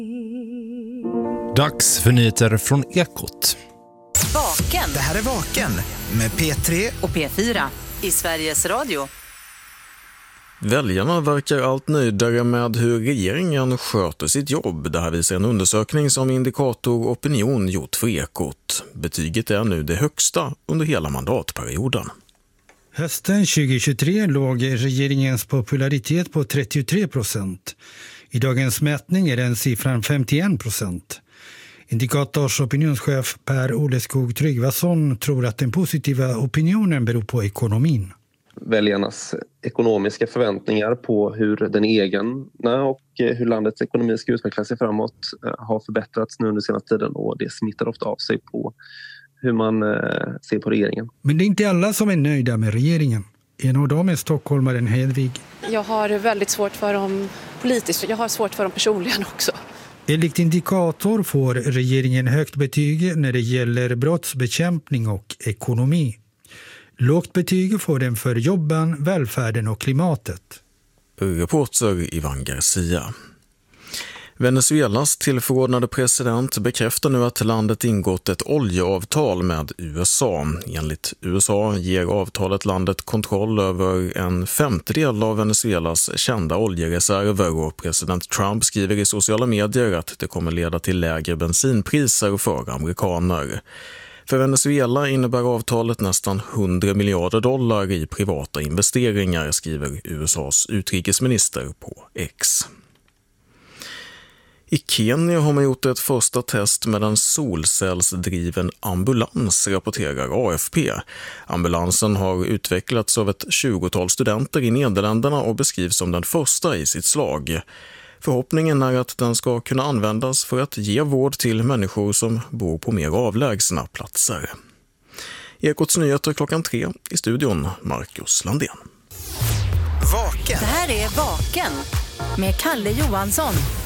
Dags för nyheter från Ekot. Vaken. Det här är Vaken med P3 och P4 i Sveriges Radio. Väljarna verkar allt nöjdare med hur regeringen sköter sitt jobb. Det här visar en undersökning som Indikator Opinion gjort för Ekot. Betyget är nu det högsta under hela mandatperioden. Hösten 2023 låg regeringens popularitet på 33%. I dagens mätning är den siffran 51%. Indikators opinionschef Per Oleskog Tryggvason tror att den positiva opinionen beror på ekonomin. Väljarnas ekonomiska förväntningar på hur den egna och hur landets ekonomi ska utveckla sig framåt har förbättrats nu under senaste tiden, och det smittar ofta av sig på hur man ser på regeringen. Men det är inte alla som är nöjda med regeringen. En av dem är stockholmaren Hedvig. Jag har väldigt svårt för dem politiskt, jag har svårt för dem personligen också. Enligt Indikator får regeringen högt betyg när det gäller brottsbekämpning och ekonomi. Lågt betyg får den för jobben, välfärden och klimatet. Reporter Ivan Garcia. Venezuelas tillförordnade president bekräftar nu att landet ingått ett oljeavtal med USA. Enligt USA ger avtalet landet kontroll över 1/5 av Venezuelas kända oljereserver, och president Trump skriver i sociala medier att det kommer leda till lägre bensinpriser för amerikaner. För Venezuela innebär avtalet nästan $100 miljarder i privata investeringar, skriver USAs utrikesminister på X. I Kenya har man gjort ett första test med en solcellsdriven ambulans, rapporterar AFP. Ambulansen har utvecklats av ett 20-tal studenter i Nederländerna och beskrivs som den första i sitt slag. Förhoppningen är att den ska kunna användas för att ge vård till människor som bor på mer avlägsna platser. Ekots nyheter 3:00 i studion, Marcus Landén. Vaken. Det här är Vaken med Kalle Johansson.